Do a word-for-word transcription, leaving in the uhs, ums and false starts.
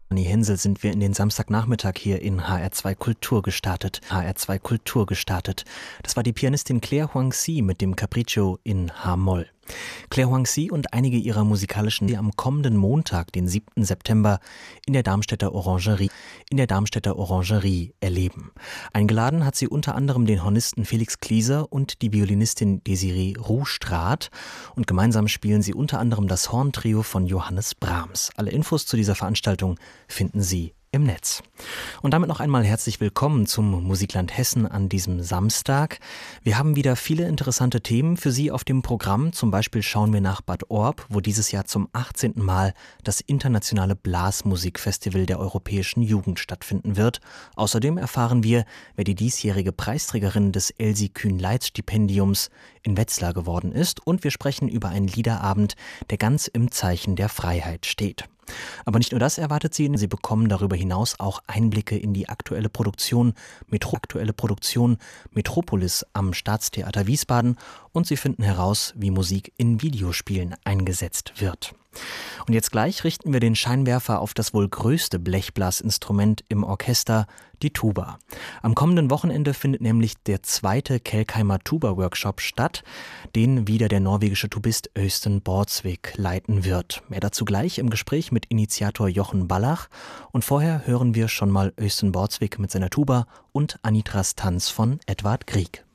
Anni Hensel sind wir in den Samstagnachmittag hier in H R zwei Kultur gestartet. H R zwei Kultur gestartet. Das war die Pianistin Claire Huang-Si mit dem Capriccio in H-Moll. Claire Huang-Si und einige ihrer musikalischen die am kommenden Montag, den siebten September, in der Darmstädter Orangerie, in der Darmstädter Orangerie erleben. Eingeladen hat sie unter anderem den Hornisten Felix Klieser und die Violinistin Desiree Ruhstraat und gemeinsam spielen sie unter anderem das Horntrio von Johannes Brahms. Alle Infos zu dieser Veranstaltung finden Sie im Netz. Und damit noch einmal herzlich willkommen zum Musikland Hessen an diesem Samstag. Wir haben wieder viele interessante Themen für Sie auf dem Programm. Zum Beispiel schauen wir nach Bad Orb, wo dieses Jahr zum achtzehnten Mal das internationale Blasmusikfestival der europäischen Jugend stattfinden wird. Außerdem erfahren wir, wer die diesjährige Preisträgerin des Elsie Kühn-Leitz-Stipendiums in Wetzlar geworden ist. Und wir sprechen über einen Liederabend, der ganz im Zeichen der Freiheit steht. Aber nicht nur das erwartet Sie, Sie bekommen darüber hinaus auch Einblicke in die aktuelle Produktion, Metro, aktuelle Produktion Metropolis am Staatstheater Wiesbaden und Sie finden heraus, wie Musik in Videospielen eingesetzt wird. Und jetzt gleich richten wir den Scheinwerfer auf das wohl größte Blechblasinstrument im Orchester, die Tuba. Am kommenden Wochenende findet nämlich der zweite Kelkheimer Tuba-Workshop statt, den wieder der norwegische Tubist Øystein Bordsvik leiten wird. Mehr dazu gleich im Gespräch mit Initiator Jochen Ballach. Und vorher hören wir schon mal Øystein Bordsvik mit seiner Tuba und Anitras Tanz von Edvard Grieg.